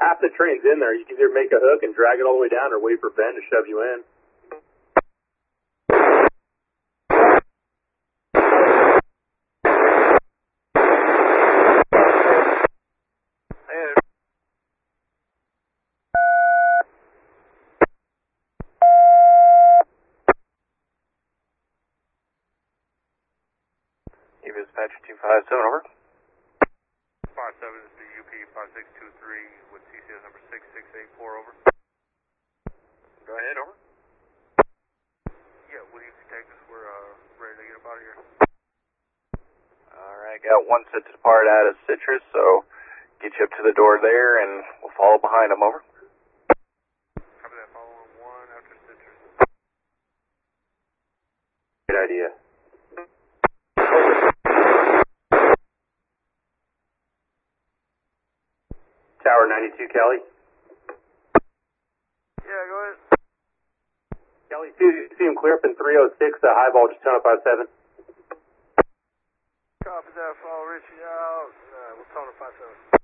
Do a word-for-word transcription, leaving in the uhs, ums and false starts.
half the train's in there. You can either make a hook and drag it all the way down or wait for Ben to shove you in. Dispatch two five seven, over. five seven is the U P five six two three with C C S number six six eight four, over. Go ahead, over. Yeah, what do you take us? We're uh, ready to get up out of here. Alright, got one set to depart out of Citrus, so get you up to the door there and we'll follow behind them, over. Copy that, following one after Citrus. Good idea. Tower ninety-two, Kelly. Yeah, go ahead. Kelly, see, see him clear up in three oh six, uh, high voltage tunnel five seven. Copy that, follow Richie out. Uh, we'll tone to five seven.